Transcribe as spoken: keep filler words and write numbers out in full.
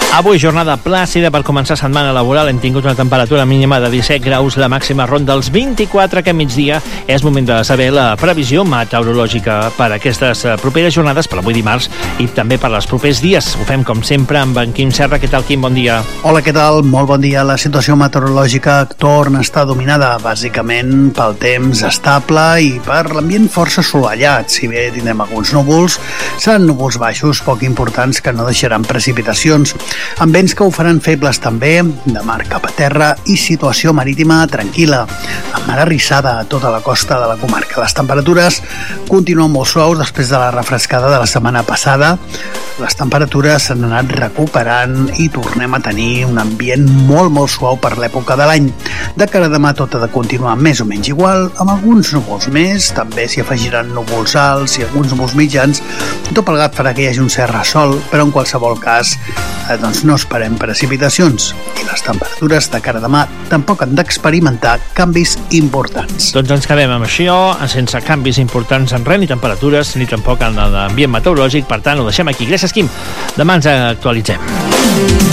Avui jornada plàcida per començar setmana laboral. Hem tingut una temperatura mínima de disset graus, la màxima ronda dels vint-i-quatre. Aquest migdia és moment de saber la previsió meteorològica per aquestes properes jornades, per avui dimarts i també per als propers dies. Ho fem com sempre amb en Quim Serra. Què tal, Quim? Bon dia. Hola, què tal? Molt bon dia. La situació meteorològica torna a estar dominada bàsicament pel temps estable i per l'ambient força assolellat. Si bé tindrem alguns núvols, seran núvols baixos poc importants que no deixaran precipitacions, amb vents que ho faran febles també, de mar cap a terra i situació marítima tranquil·la, amb mar arrissada a tota la costa de la comarca. Les temperatures continuen molt suaus després de la refrescada de la setmana passada. Les temperatures s'han anat recuperant i tornem a tenir un ambient molt, molt suau per l'època de l'any. De cara a demà tot ha de continuar més o menys igual, amb alguns núvols més, també s'hi afegiran núvols alts i alguns núvols mitjans. Tot plegat farà que hi hagi un cert ressol, però en qualsevol cas eh, doncs no esperem precipitacions i les temperatures de cara a demà tampoc han d'experimentar canvis importants. Doncs ens quedem amb això, sense canvis importants en res, ni temperatures, ni tampoc en l'ambient meteorològic. Per tant, ho deixem aquí. Gràcies, Quim. Demà ens actualitzem.